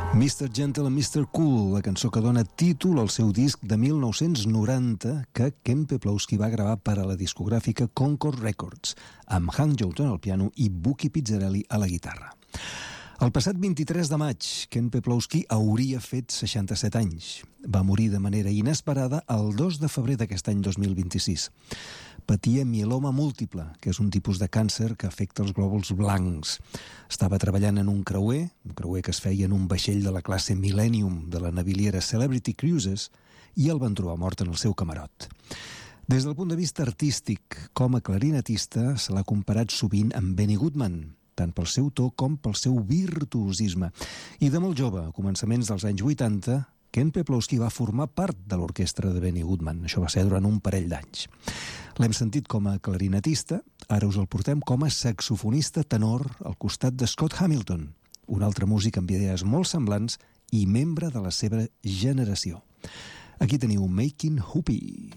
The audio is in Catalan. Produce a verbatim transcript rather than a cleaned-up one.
mister Gentle and mister Cool, la cançó que dona títol al seu disc de mil nou-cents noranta que Ken Peplowski va gravar per a la discogràfica Concord Records, amb Hank Jouton al piano i Bucky Pizzarelli a la guitarra. El passat vint-i-tres de maig, Ken Peplowski hauria fet seixanta-set anys. Va morir de manera inesperada el dos de febrer d'aquest any dos mil vint-i-sis. Patia mieloma múltiple, que és un tipus de càncer que afecta els glòbuls blancs. Estava treballant en un creuer, un creuer que es feia en un vaixell de la classe Millennium de la naviliera Celebrity Cruises, i el van trobar mort en el seu camarot. Des del punt de vista artístic, com a clarinetista, se l'ha comparat sovint amb Benny Goodman, tant pel seu to com pel seu virtuosisme. I de molt jove, a començaments dels anys vuitanta, Ken Peplowski va formar part de l'orquestra de Benny Goodman. Això va ser durant un parell d'anys. L'hem sentit com a clarinetista, ara us el portem com a saxofonista tenor al costat de Scott Hamilton, un altre músic amb idees molt semblants i membre de la seva generació. Aquí teniu Making Whoopee.